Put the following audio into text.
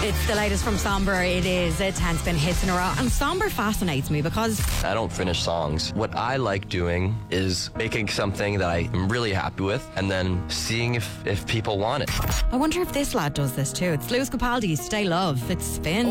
It's the latest from Somber. It is 10 spin hits in a row. And Somber fascinates me because I don't finish songs. What I like doing is making something that I'm really happy with and then seeing if people want it. I wonder if this lad does this too. It's Lewis Capaldi's Stay Love. It's Spin.